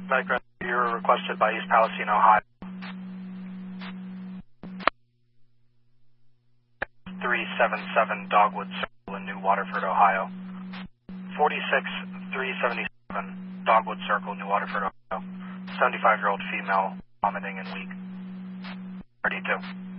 Micro, you're requested by East Palestine, Ohio. 377 Dogwood Circle in New Waterford, Ohio. 46377 Dogwood Circle, New Waterford, Ohio. 75-year-old female, vomiting and weak. 32.